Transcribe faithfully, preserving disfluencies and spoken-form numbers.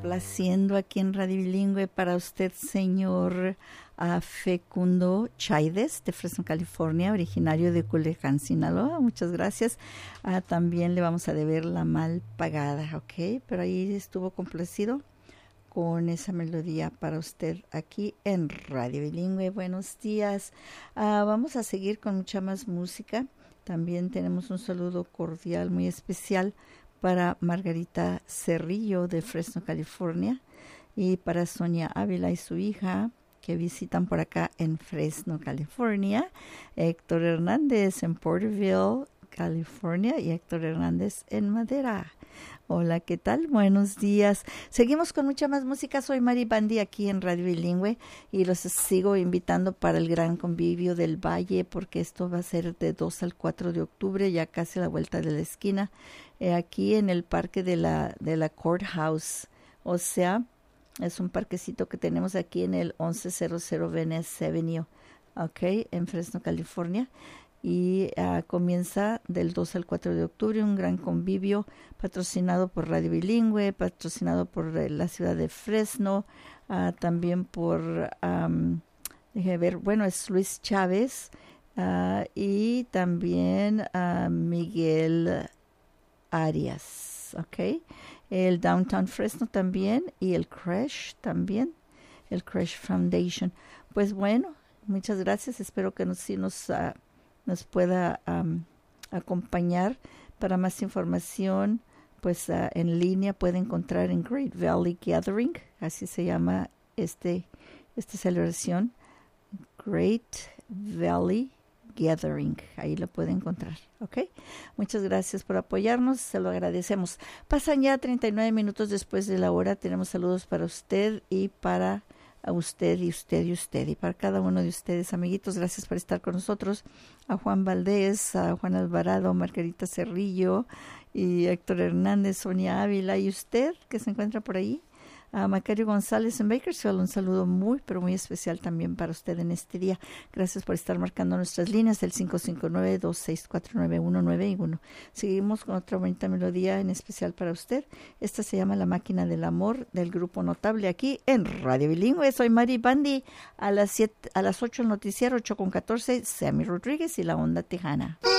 complaciendo aquí en Radio Bilingüe para usted, señor uh, Fecundo Chaides, de Fresno, California, originario de Culiacán, Sinaloa. Muchas gracias. Uh, también le vamos a deber La Mal Pagada, ¿ok? Pero ahí estuvo complacido con esa melodía para usted aquí en Radio Bilingüe. Buenos días. Uh, vamos a seguir con mucha más música. También tenemos un saludo cordial muy especial para Margarita Cerrillo de Fresno, California, y para Sonia Ávila y su hija que visitan por acá en Fresno, California, Héctor Hernández en Porterville, California, y Héctor Hernández en Madera. Hola, ¿qué tal? Buenos días. Seguimos con mucha más música. Soy Mari Bandi aquí en Radio Bilingüe y los sigo invitando para el gran convivio del Valle, porque esto va a ser de dos al cuatro de octubre, ya casi a la vuelta de la esquina, eh, aquí en el parque de la, de la Courthouse. O sea, es un parquecito que tenemos aquí en el once cero cero Venice Avenue, ok, en Fresno, California. Y uh, comienza del dos al cuatro de octubre, un gran convivio patrocinado por Radio Bilingüe, patrocinado por uh, la ciudad de Fresno, uh, también por, um, déjeme ver, bueno, es Luis Chávez uh, y también uh, Miguel Arias, ¿ok? El Downtown Fresno también y el Crash también, el Crash Foundation. Pues bueno, muchas gracias, espero que nos, sí nos... Uh, nos pueda um, acompañar. Para más información, pues uh, en línea puede encontrar en Great Valley Gathering, así se llama este esta celebración, Great Valley Gathering, ahí lo puede encontrar, ¿ok? Muchas gracias por apoyarnos, se lo agradecemos. Pasan ya treinta y nueve minutos después de la hora, tenemos saludos para usted y para a usted y usted y usted y para cada uno de ustedes, amiguitos. Gracias por estar con nosotros. A Juan Valdés, a Juan Alvarado, Margarita Cerrillo y Héctor Hernández, Sonia Ávila y usted que se encuentra por ahí. A Macario González en Bakersfield, un saludo muy, pero muy especial también para usted en este día. Gracias por estar marcando nuestras líneas del cinco cinco nueve, dos seis cuatro, nueve uno nueve uno. Seguimos con otra bonita melodía en especial para usted. Esta se llama La Máquina del Amor, del grupo Notable, aquí en Radio Bilingüe. Soy Mari Bandi. A las siete, a las ocho el noticiero, ocho con catorce, Sammy Rodríguez y la Onda Tejana.